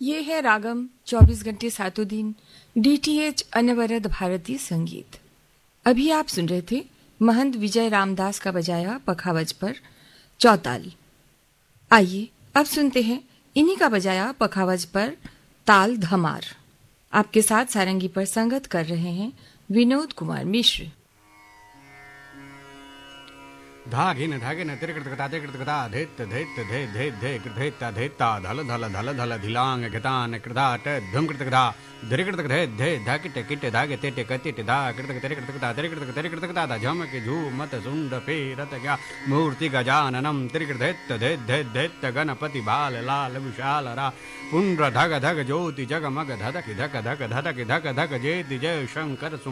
ये है रागम 24 घंटे सातों दिन डीटीएच अनवरत भारतीय संगीत। अभी आप सुन रहे थे महंत विजय रामदास का बजाया पखावज पर चौताल। आइए अब सुनते हैं इन्हीं का बजाया पखावज पर ताल धमार। आपके साथ सारंगी पर संगत कर रहे हैं विनोद कुमार मिश्र। धागिन धागिन तिरकृतकता तिरकृतकता धेत धेत धे धे धे कृधेता धेता धल धल धल धल धिलांग घतान कृधाट धुमकृतकता धिरकृतक धे धे धाकिट किट धागे तेटे कतिट धा कृतक तिरकृतकता तिरकृतक तिरकृतकता धा झमक झूमत सुंड पेरत क्या मूर्ति गजाननम तिरकृधेत धे धे धेत गणपति बाल लाल विशाल रा पुंड्र धग धग ज्योति जगमग धधक धक धक धधक धक धक जेति जय शंकर